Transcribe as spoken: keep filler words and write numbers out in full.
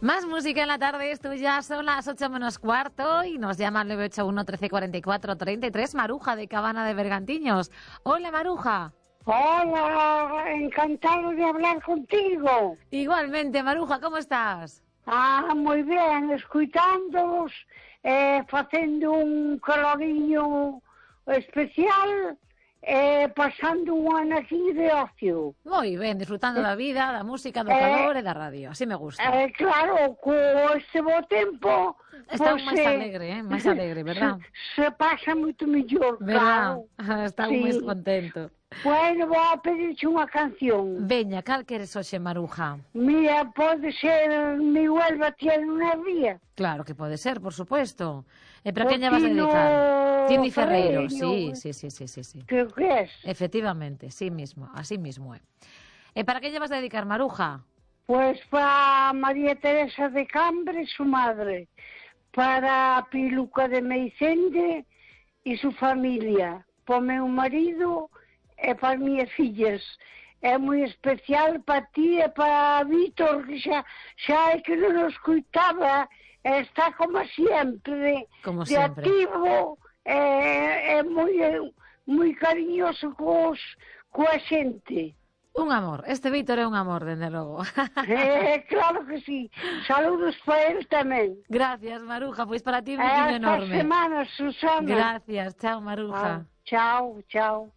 Más música en la tarde, esto ya son las ocho menos cuarto y nos llama al nueve ocho uno, trece, cuarenta y cuatro, treinta y tres, Maruja de Cabana de Bergantiños. Hola, Maruja. Hola, encantado de hablar contigo. Igualmente, Maruja, ¿cómo estás? Ah, moi ben, escuitándoos, eh, facendo un caloriño especial, eh, pasando un ano aquí de ocio. Moi ben, disfrutando da vida, da música, do Eh, calor e da radio, así me gusta. Eh, claro, co este bo tempo, Está pois, máis eh, alegre, eh? máis alegre, verdad? Se, se pasa moito mellor, Verdad, claro. está Sí. máis contento. Bueno, vou a pedirche unha canción. Veña, cal queres hoxe, Maruja? Mira, pode ser Mi Huelva tiene una vía. Claro que pode ser, por supuesto. E para Por quen lle vas a Tino dedicar? Tini Ferreiro, Ferreiro. sí, sí, sí, sí, sí, sí. Creo que es. Efectivamente, sí mismo, así mismo é. E para quen lle vas a dedicar, Maruja? Pues para María Teresa de Cambre, su madre, para Piluca de Meicende y su familia, para meu marido e para as miñas fillas. É moi especial para ti e para Vítor, que xa, xa é que non o escuitaba, e está como sempre, Como de sempre. activo, é, é moi, moi cariñoso cos, coa xente. Un amor, este Vítor é un amor, dende logo. Eh, claro que sí. Saludos para él tamén. Gracias, Maruja, pois para ti un Eh, besiño hasta enorme. semana, Susana. Gracias, chao, Maruja. Ah, chao, chao.